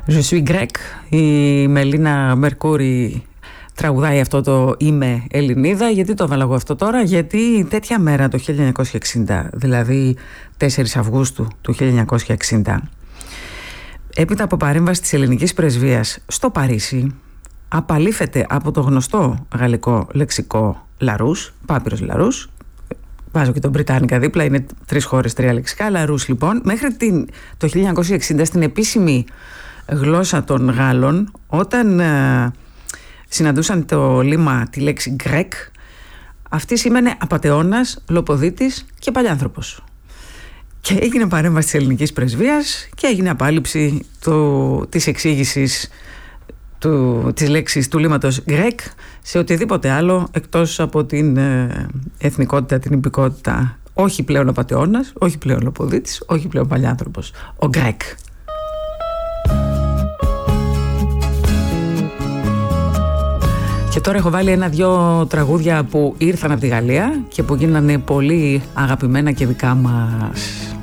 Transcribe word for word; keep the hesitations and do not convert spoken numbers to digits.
Je suis grec. Η Μελίνα Μερκούρη τραγουδάει αυτό το «Είμαι Ελληνίδα». Γιατί το έβαλα εγώ αυτό τώρα? Γιατί τέτοια μέρα το χίλια εννιακόσια εξήντα, δηλαδή τέσσερις Αυγούστου του χίλια εννιακόσια εξήντα, έπειτα από παρέμβαση της ελληνικής πρεσβείας στο Παρίσι, απαλήφεται από το γνωστό γαλλικό λεξικό Λαρούς, Πάπυρος Λαρούς. Βάζω και τον Βρυτάνικα δίπλα, είναι τρεις χώρες, τρία λεξικά. Λαρούς λοιπόν, μέχρι την, το χίλια εννιακόσια εξήντα στην επίσημη γλώσσα των Γάλλων, όταν ε, συναντούσαν το λίμα τη λέξη γκρεκ, αυτή σήμαινε απατεώνας, λοποδίτης και παλιάνθρωπος. Και έγινε παρέμβαση της ελληνικής πρεσβείας και έγινε απάλληψη του, της εξήγησης του, της λέξης του λίματος γκρεκ σε οτιδήποτε άλλο εκτός από την ε, εθνικότητα, την υπηκότητα. Όχι πλέον απατεώνας, όχι πλέον λοποδίτης, όχι πλέον παλιάνθρωπος. Ο γκρεκ. Και τώρα έχω βάλει ένα-δυο τραγούδια που ήρθαν από τη Γαλλία και που γίνανε πολύ αγαπημένα και δικά μας.